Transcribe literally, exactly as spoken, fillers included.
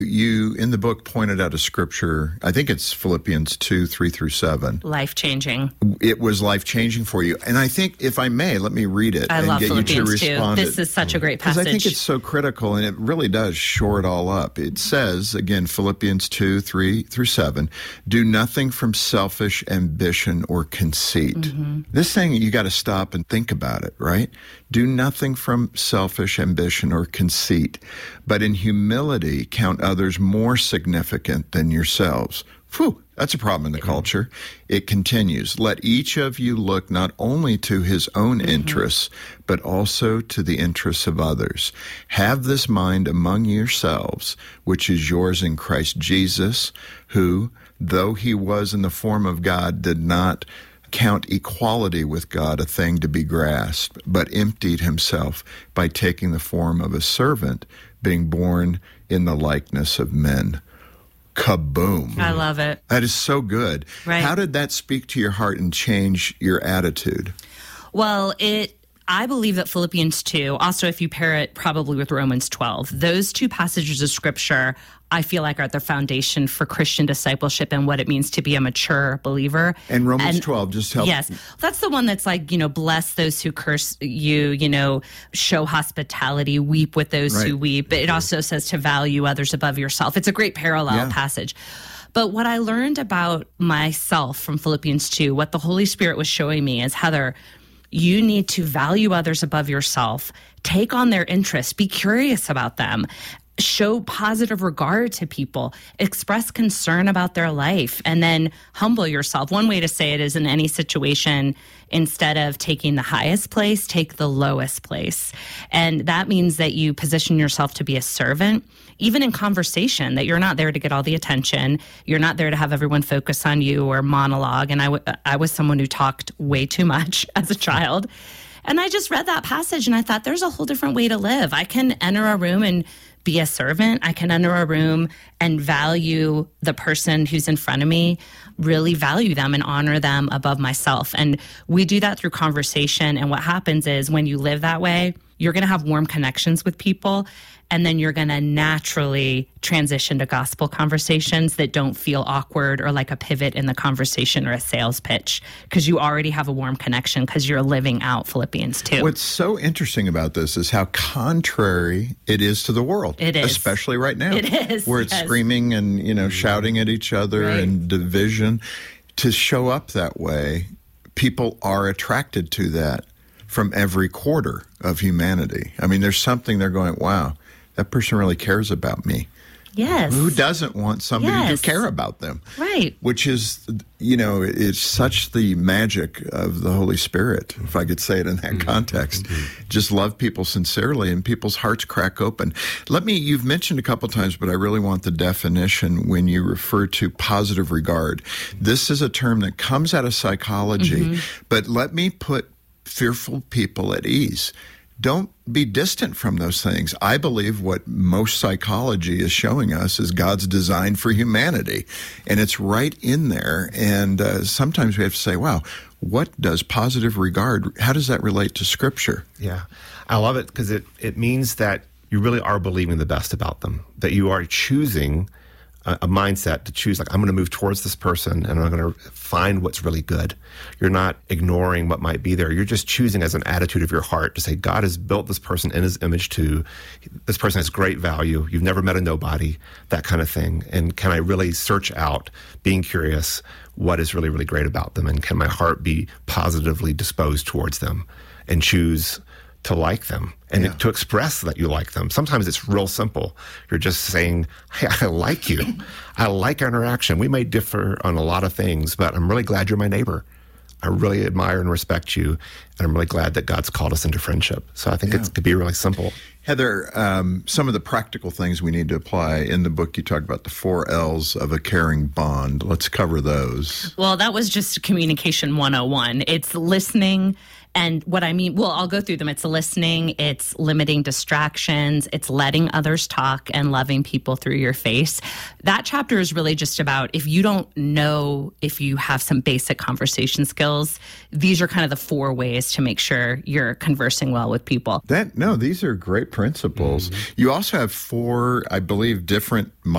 You, in the book, pointed out a scripture, I think it's Philippians two, three through seven. Life-changing. It was life-changing for you. And I think, if I may, let me read it I and love get you to Philippians respond. too. This is such a great passage. Because I think it's so critical, and it really does shore it all up. It says, again, Philippians two, three through seven, do nothing from selfish ambition or conceit. Mm-hmm. This thing, you got to stop and think about it, right? Do nothing from selfish ambition or conceit, but in humility count others more significant than yourselves. Phew, that's a problem in the culture. It continues, let each of you look not only to his own mm-hmm. interests, but also to the interests of others. Have this mind among yourselves, which is yours in Christ Jesus, who, though he was in the form of God, did not count equality with God a thing to be grasped, but emptied himself by taking the form of a servant, being born in the likeness of men. Kaboom. I love it. That is so good. Right. How did that speak to your heart and change your attitude? Well, it I believe that Philippians two, also if you pair it probably with Romans twelve, those two passages of Scripture I feel like are the foundation for Christian discipleship and what it means to be a mature believer. And Romans and, twelve, just help. Yes. That's the one that's like, you know, bless those who curse you, you know, show hospitality, weep with those right. who weep. But it also says to value others above yourself. It's a great parallel yeah. passage. But what I learned about myself from Philippians two, what the Holy Spirit was showing me is, Heather, you need to value others above yourself, take on their interests, be curious about them, show positive regard to people, express concern about their life, and then humble yourself. One way to say it is, in any situation, instead of taking the highest place, take the lowest place. And that means that you position yourself to be a servant, even in conversation, that you're not there to get all the attention. You're not there to have everyone focus on you or monologue. And I, w- I was someone who talked way too much as a child. And I just read that passage and I thought, there's a whole different way to live. I can enter a room and be a servant. I can enter a room and value the person who's in front of me, really value them and honor them above myself. And we do that through conversation. And what happens is, when you live that way, you're going to have warm connections with people. And then you're going to naturally transition to gospel conversations that don't feel awkward or like a pivot in the conversation or a sales pitch, because you already have a warm connection because you're living out Philippians two. What's so interesting about this is how contrary it is to the world. It is. Especially right now. It is. Where it's yes. screaming and, you know, shouting at each other right. and division. To show up that way, people are attracted to that from every quarter of humanity. I mean, there's something they're going, wow, that person really cares about me. Yes. Who doesn't want somebody yes. to care about them? Right. Which is, you know, it's such the magic of the Holy Spirit, if I could say it in that mm-hmm. context. Mm-hmm. Just love people sincerely and people's hearts crack open. Let me, you've mentioned a couple times, but I really want the definition when you refer to positive regard. This is a term that comes out of psychology, mm-hmm. but let me put fearful people at ease. Don't be distant from those things. I believe what most psychology is showing us is God's design for humanity. And it's right in there. And uh, sometimes we have to say, wow, what does positive regard, how does that relate to Scripture? Yeah, I love it because it, it means that you really are believing the best about them, that you are choosing a, a mindset to choose, like, I'm going to move towards this person and I'm going to find what's really good. You're not ignoring what might be there. You're just choosing as an attitude of your heart to say, God has built this person in his image too. This person has great value. You've never met a nobody, that kind of thing. And can I really search out, being curious, what is really, really great about them? And can my heart be positively disposed towards them and choose to like them and yeah. to express that you like them? Sometimes it's real simple. You're just saying, hey, I like you. I like our interaction. We may differ on a lot of things, but I'm really glad you're my neighbor. I really admire and respect you, and I'm really glad that God's called us into friendship. So I think yeah. it could be really simple. Heather, um, some of the practical things we need to apply in the book, you talk about the four L's of a caring bond. Let's cover those. Well, that was just communication one oh one. It's listening And what I mean, well, I'll go through them. It's listening, it's limiting distractions, it's letting others talk and loving people through your face. That chapter is really just about if you don't know if you have some basic conversation skills, these are kind of the four ways to make sure you're conversing well with people. That no, these are great principles. Mm-hmm. You also have four, I believe, different